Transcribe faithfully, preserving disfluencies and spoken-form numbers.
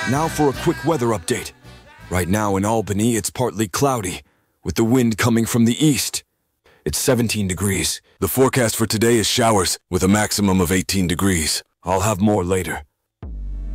Now for a quick weather update. Right now in Albany, it's partly cloudy, with the wind coming from the east. It's seventeen degrees. The forecast for today is showers, with a maximum of eighteen degrees. I'll have more later.